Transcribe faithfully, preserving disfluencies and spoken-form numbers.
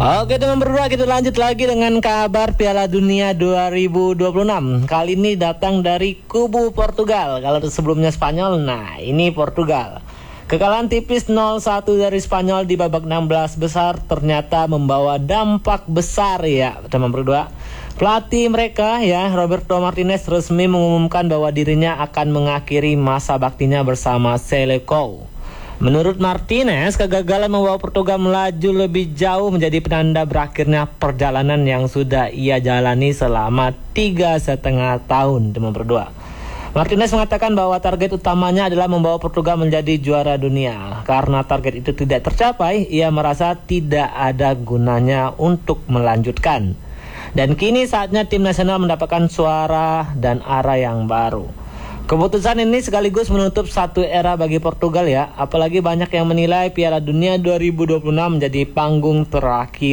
Oke teman berdua, kita lanjut lagi dengan kabar Piala Dunia dua ribu dua puluh enam. Kali ini datang dari kubu Portugal. Kalau sebelumnya Spanyol, nah ini Portugal. Kekalahan tipis nol satu dari Spanyol di babak enam belas besar ternyata membawa dampak besar ya teman berdua. Pelatih mereka ya Roberto Martinez resmi mengumumkan bahwa dirinya akan mengakhiri masa baktinya bersama Selecao. Menurut Martinez, kegagalan membawa Portugal melaju lebih jauh menjadi penanda berakhirnya perjalanan yang sudah ia jalani selama tiga setengah tahun teman berdua. Martinez mengatakan bahwa target utamanya adalah membawa Portugal menjadi juara dunia. Karena target itu tidak tercapai, ia merasa tidak ada gunanya untuk melanjutkan. Dan kini saatnya tim nasional mendapatkan suara dan arah yang baru. Keputusan ini sekaligus menutup satu era bagi Portugal ya. Apalagi banyak yang menilai Piala Dunia dua ribu dua puluh enam menjadi panggung terakhir